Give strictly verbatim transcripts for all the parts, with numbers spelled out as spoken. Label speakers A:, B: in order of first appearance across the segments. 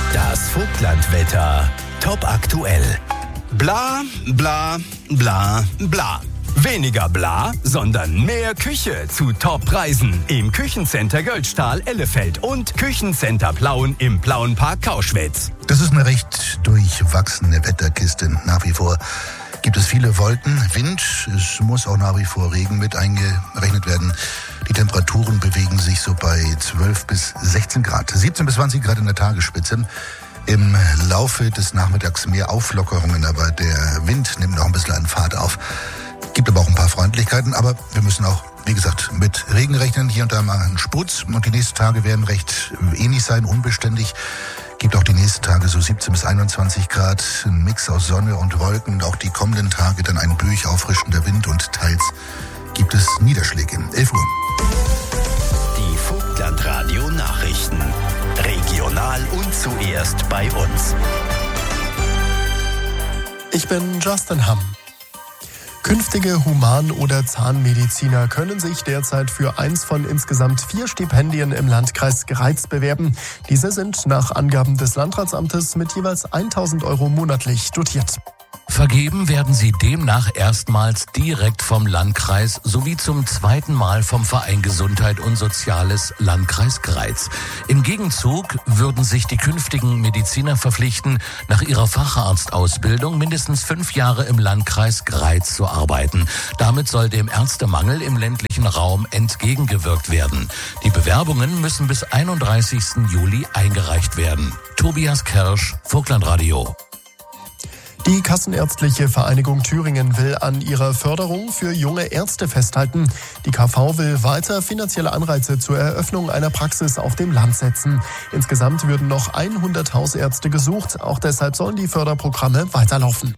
A: Das Vogtlandwetter. Top aktuell. Bla, bla, bla, bla. Weniger bla, sondern mehr Küche zu Top-Preisen im Küchencenter Göldstahl Ellefeld und Küchencenter Plauen im Plauenpark Kauschwitz.
B: Das ist eine recht durchwachsene Wetterkiste. Nach wie vor gibt es viele Wolken, Wind, es muss auch nach wie vor Regen mit eingerechnet werden. Die Temperaturen bewegen sich so bei zwölf bis sechzehn Grad, siebzehn bis zwanzig Grad in der Tagesspitze. Im Laufe des Nachmittags mehr Auflockerungen, aber der Wind nimmt noch ein bisschen an Fahrt auf. Gibt aber auch ein paar Freundlichkeiten, aber wir müssen auch, wie gesagt, mit Regen rechnen, hier und da mal einen Sputz. Und die nächsten Tage werden recht ähnlich sein, unbeständig. Gibt auch die nächsten Tage so siebzehn bis einundzwanzig Grad, ein Mix aus Sonne und Wolken. Und auch die kommenden Tage dann ein böig auffrischender Wind und teils gibt es Niederschläge. elf Uhr.
A: Die Vogtlandradio Nachrichten. Regional und zuerst bei uns.
C: Ich bin Justin Hamm. Künftige Human- oder Zahnmediziner können sich derzeit für eins von insgesamt vier Stipendien im Landkreis Greiz bewerben. Diese sind nach Angaben des Landratsamtes mit jeweils tausend Euro monatlich dotiert.
D: Vergeben werden sie demnach erstmals direkt vom Landkreis sowie zum zweiten Mal vom Verein Gesundheit und Soziales Landkreis Greiz. Im Gegenzug würden sich die künftigen Mediziner verpflichten, nach ihrer Facharztausbildung mindestens fünf Jahre im Landkreis Greiz zu arbeiten. Damit soll dem Ärztemangel im ländlichen Raum entgegengewirkt werden. Die Bewerbungen müssen bis einunddreißigsten Juli eingereicht werden. Tobias Kersch, Vogtlandradio.
C: Die Kassenärztliche Vereinigung Thüringen will an ihrer Förderung für junge Ärzte festhalten. Die K V will weiter finanzielle Anreize zur Eröffnung einer Praxis auf dem Land setzen. Insgesamt würden noch hundert Hausärzte gesucht. Auch deshalb sollen die Förderprogramme weiterlaufen.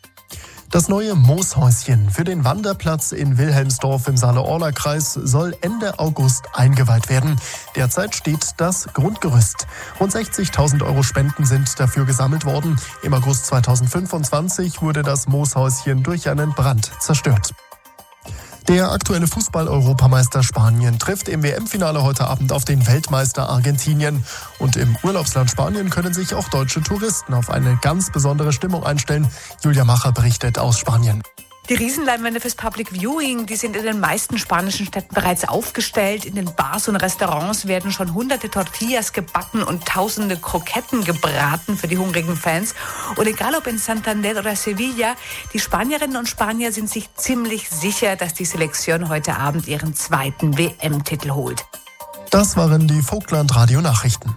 C: Das neue Mooshäuschen für den Wanderplatz in Wilhelmsdorf im Saale-Orla-Kreis soll Ende August eingeweiht werden. Derzeit steht das Grundgerüst. Rund sechzigtausend Euro Spenden sind dafür gesammelt worden. Im August zweitausendfünfundzwanzig wurde das Mooshäuschen durch einen Brand zerstört. Der aktuelle Fußball-Europameister Spanien trifft im W M-Finale heute Abend auf den Weltmeister Argentinien. Und im Urlaubsland Spanien können sich auch deutsche Touristen auf eine ganz besondere Stimmung einstellen. Julia Macher berichtet aus Spanien.
E: Die Riesenleinwände fürs Public Viewing, die sind in den meisten spanischen Städten bereits aufgestellt. In den Bars und Restaurants werden schon hunderte Tortillas gebacken und tausende Kroketten gebraten für die hungrigen Fans. Und egal ob in Santander oder Sevilla, die Spanierinnen und Spanier sind sich ziemlich sicher, dass die Selektion heute Abend ihren zweiten W M-Titel holt.
C: Das waren die Vogtland-Radio-Nachrichten.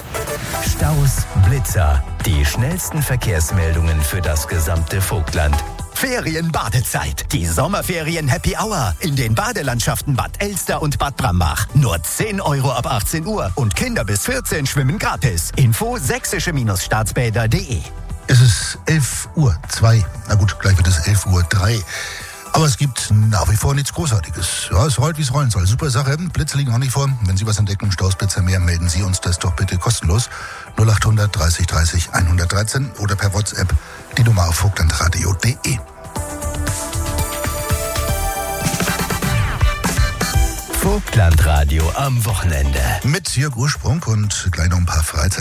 A: Staus, Blitzer, die schnellsten Verkehrsmeldungen für das gesamte Vogtland. Ferienbadezeit. Die Sommerferien Happy Hour in den Badelandschaften Bad Elster und Bad Brambach. Nur zehn Euro ab achtzehn Uhr und Kinder bis vierzehn schwimmen gratis. Info sächsische Staatsbäder punkt de.
B: Es ist elf Uhr zwei. Na gut, gleich wird es elf Uhr drei. Aber es gibt nach wie vor nichts Großartiges. Ja, es rollt, wie es rollen soll. Super Sache. Blitze liegen auch nicht vor. Wenn Sie was entdecken, Staus, Blitzer mehr, melden Sie uns das doch bitte kostenlos. null achthundert dreißig dreißig hundertdreizehn oder per WhatsApp die Nummer auf vogtlandradio punkt de.
A: Vogtlandradio am Wochenende.
B: Mit Jörg Ursprung und gleich noch ein paar Freizeit.